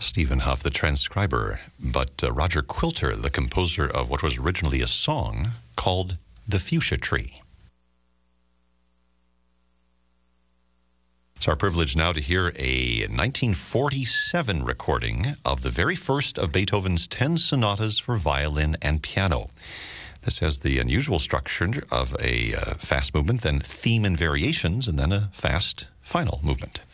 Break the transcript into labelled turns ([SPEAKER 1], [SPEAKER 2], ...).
[SPEAKER 1] Stephen Huff, the transcriber, but Roger Quilter, the composer of what was originally a song called The Fuchsia Tree. It's our privilege now to hear a 1947 recording of the very first of Beethoven's 10 sonatas for violin and piano. This has the unusual structure of a fast movement, then theme and variations, and then a fast final movement.